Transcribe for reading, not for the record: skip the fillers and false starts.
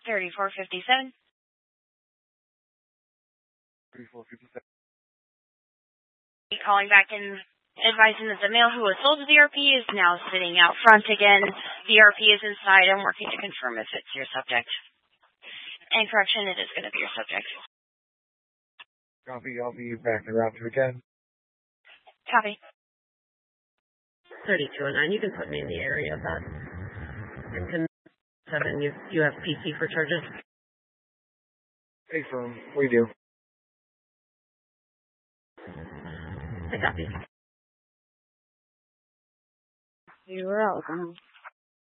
3457. 3457. Calling back and advising that the male who was sold to the RP is now sitting out front again. The RP is inside. I'm working to confirm if it's your subject. And correction, it is going to be your subject. Copy. I'll be back around you again. Copy. 3209, you can put me in the area of that. And can 7, you have PC for charges? Hey, firm. We do. I copy. You're welcome.